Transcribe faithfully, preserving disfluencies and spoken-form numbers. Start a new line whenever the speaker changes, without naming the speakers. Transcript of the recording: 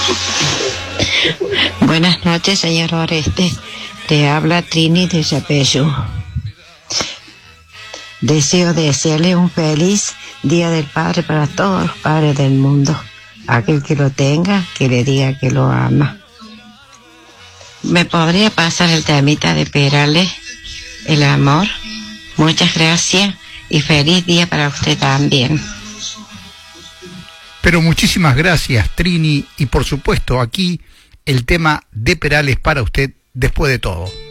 Buenas noches, señor Oreste. Te habla Trini de Yapeyú. Deseo desearle un feliz Día del Padre para todos los padres del mundo. Aquel que lo tenga, que le diga que lo ama. ¿Me podría pasar el temita de Perales, el amor? Muchas gracias y feliz día para usted también.
Pero muchísimas gracias, Trini, y por supuesto aquí el tema de Perales para usted después de todo.